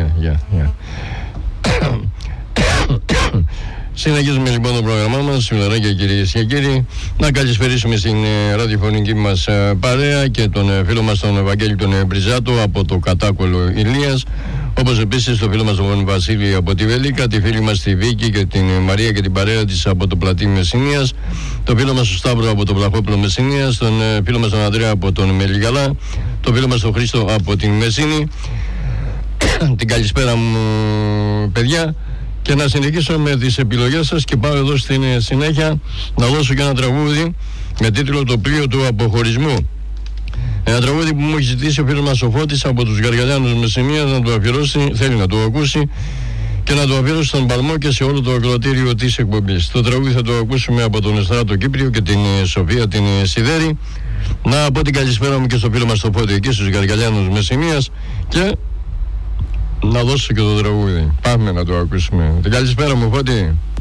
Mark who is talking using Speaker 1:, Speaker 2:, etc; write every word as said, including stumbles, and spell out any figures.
Speaker 1: γεια, γεια, γεια. Συνεχίζουμε λοιπόν το πρόγραμμά μας, φιλαράκια κυρίες και κύριοι. Να καλησπερίσουμε στην ε, ραδιοφωνική μας ε, παρέα και τον ε, φίλο μας τον Ευαγγέλη τον ε, Μπριζάτο από το Κατάκολο Ηλίας. Όπως επίσης το φίλο μας τον Βασίλη από τη Βελίκα, τη φίλη μας τη Βίκη και την ε, Μαρία και την παρέα της από το Πλατή Μεσσηνίας, το φίλο μας τον Σταύρο από το Πλαχόπλο Μεσσηνίας, τον ε, φίλο μας τον Ανδρέα από τον Μελιγαλά, το φίλο μας τον Χρήστο από την Μεσσήνη. Την καλησπέρα μου παιδιά. Και να συνεχίσω με τις επιλογές σας και πάω εδώ στην συνέχεια να δώσω και ένα τραγούδι με τίτλο «Το πλοίο του αποχωρισμού». Ένα τραγούδι που μου έχει ζητήσει ο φίλος μας ο Φώτης από τους Γαργαλιάνους Μεσσηνίας να το αφιερώσει, θέλει να το ακούσει και να το αφιερώσει στον παλμό και σε όλο το ακροατήριο της εκπομπής. Το τραγούδι θα το ακούσουμε από τον Εστράτο Κύπριο και την Σοφία την Σιδέρη. Να πω την καλησπέρα μου και στο φίλο μας το Φώτη εκεί στους Γαργαλιάνους Μεσσηνίας και να δώσω και το τραγούδι. Πάμε να το ακούσουμε. Την καλησπέρα μου Φώτη.